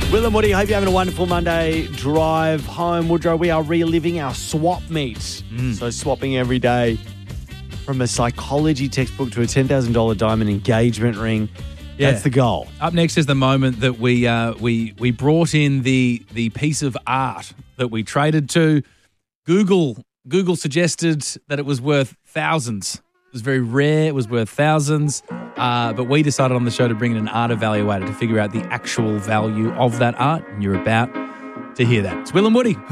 Will and Woody, hope you're having a wonderful Monday drive home. Woodrow, we are reliving our swap meet. So swapping every day from a psychology textbook to a $10,000 diamond engagement ring. Yeah. That's the goal. Up next is the moment that we brought in the piece of art that we traded to. Google suggested that it was worth thousands. It was very rare. It was worth thousands. But we decided on the show to bring in an art evaluator to figure out the actual value of that art. And you're about to hear that. It's Will and Woody.